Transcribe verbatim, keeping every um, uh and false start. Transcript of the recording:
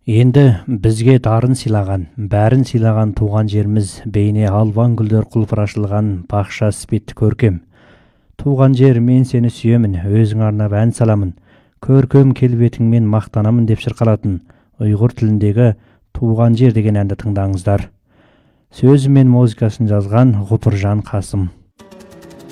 Енді бізге дарын сыйлаған, бәрін сыйлаған туған жеріміз бейне албан гүлдер құлпырашылған бақша іспетті көркем. Туған жер, мен сені сүйемін, өзің арнап ән саламын, көркем келбетіңмен мақтанамын деп шырқалатын ұйғыр тіліндегі туған жер деген әнді тыңдаңыздар. Сөзі мен музыкасын жазған Ғұпыржан Қасым.